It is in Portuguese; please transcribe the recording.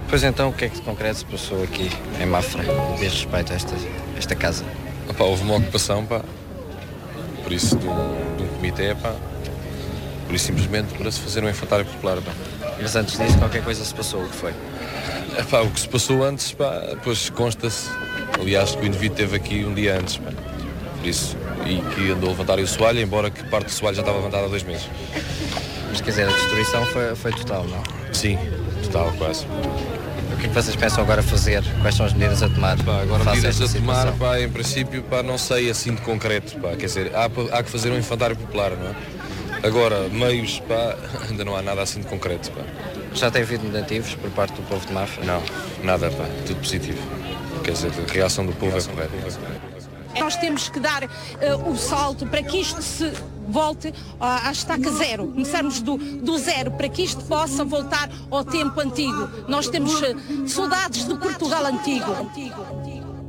Pois então, o que é que de concreto se passou aqui em Mafra, diz respeito a esta casa? Pá, houve uma ocupação, pá, por isso de um comitê, pá, por isso simplesmente para se fazer um infantário popular, pá. Mas antes disso, qualquer coisa se passou, o que foi? Pá, o que se passou antes, pá, depois consta-se, aliás, que o indivíduo esteve aqui um dia antes, pá, por isso, e que andou a levantar o soalho, embora que parte do soalho já estava levantada há 2 meses. Mas quer dizer, a destruição foi total, não? Sim, total, quase. O que é que vocês pensam agora fazer? Quais são as medidas a tomar? Pá, agora face medidas esta a tomar, situação? pá, em princípio, pá, não sei assim de concreto, pá, quer dizer, há que fazer um infantário popular, não é? Agora, meios, pá, ainda não há nada assim de concreto, pá. Já tem havido negativos por parte do povo de Mafra? Não, nada, pá, tudo positivo. Quer dizer, a reação do povo é correta. Nós temos que dar o salto para que isto se volte à estaca zero. Começarmos do zero para que isto possa voltar ao tempo antigo. Nós temos saudades de Portugal antigo.